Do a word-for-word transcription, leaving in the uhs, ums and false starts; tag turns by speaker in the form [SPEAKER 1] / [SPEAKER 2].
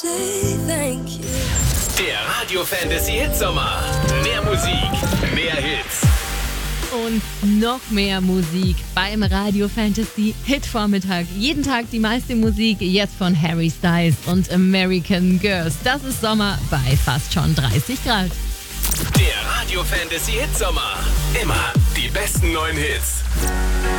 [SPEAKER 1] Der Radio Fantasy Hitsommer. Mehr Musik, mehr Hits.
[SPEAKER 2] Und noch mehr Musik beim Radio Fantasy Hit Vormittag. Jeden Tag die meiste Musik, jetzt von Harry Styles und American Girls. Das ist Sommer bei fast schon dreißig Grad.
[SPEAKER 1] Der Radio Fantasy Hitsommer. Immer die besten neuen Hits.